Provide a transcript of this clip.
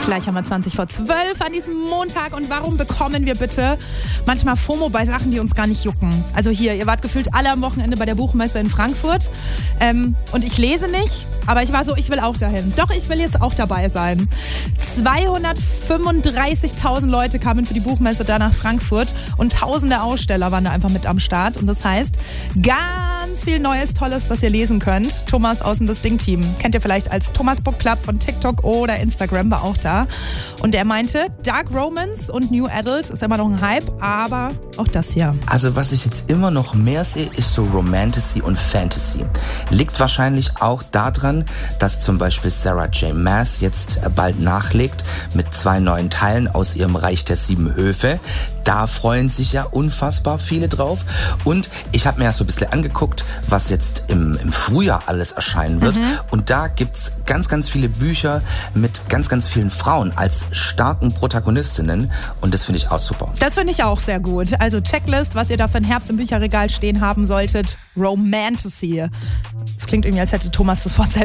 Gleich haben wir 11:20 an diesem Montag. Und warum bekommen wir bitte manchmal FOMO bei Sachen, die uns gar nicht jucken? Also hier, ihr wart gefühlt alle am Wochenende bei der Buchmesse in Frankfurt. Und ich lese nicht, aber ich war so, ich will auch dahin. Doch, ich will jetzt auch dabei sein. 235.000 Leute kamen für die Buchmesse da nach Frankfurt und tausende Aussteller waren da einfach mit am Start. Und das heißt, ganz viel Neues, Tolles, das ihr lesen könnt. Thomas aus dem Das Ding-Team. Kennt ihr vielleicht als Thomas Book Club von TikTok oder Instagram, war auch da. Und er meinte, Dark Romance und New Adult ist immer noch ein Hype, aber auch das hier. Also was ich jetzt immer noch mehr sehe, ist so Romantasy und Fantasy. Liegt wahrscheinlich auch daran, dass zum Beispiel Sarah J. Maas jetzt bald nachlegt mit 2 neuen Teilen aus ihrem Reich der 7 Höfe. Da freuen sich ja unfassbar viele drauf. Und ich habe mir ja so ein bisschen angeguckt, was jetzt im Frühjahr alles erscheinen wird. Und da gibt's ganz, ganz viele Bücher mit ganz, ganz vielen Frauen als starken Protagonistinnen. Und das finde ich auch super. Das finde ich auch sehr gut. Also Checklist, was ihr da für einen Herbst im Bücherregal stehen haben solltet. Romantasy. Das klingt irgendwie, als hätte Thomas das Wort selbst